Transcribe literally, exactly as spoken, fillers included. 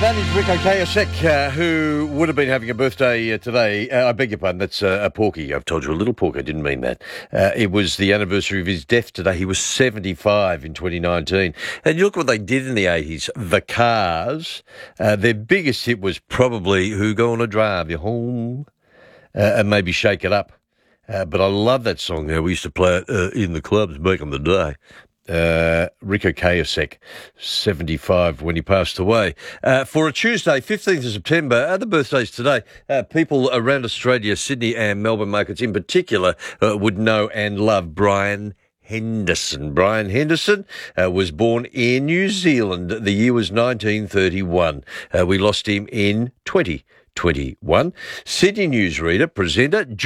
That is Rico Kayasek, uh, who would have been having a birthday uh, today. Uh, I beg your pardon, that's uh, a Porky. I've told you a little Porky, I didn't mean that. Uh, it was the anniversary of his death today. He was seventy-five in twenty nineteen. And you look what they did in the eighties. The Cars, uh, their biggest hit was probably Who Gonna Drive You Home? Uh, and maybe Shake It Up. Uh, but I love that song. Uh, we used to play it uh, in the clubs back in the day. Uh, Rico Kayasek, seventy-five when he passed away. Uh, for a Tuesday, fifteenth of September, other birthdays today, uh, people around Australia, Sydney and Melbourne markets in particular, uh, would know and love Brian Henderson. Brian Henderson uh, was born in New Zealand. The year was nineteen thirty-one. Uh, we lost him in twenty twenty-one. Sydney newsreader, presenter,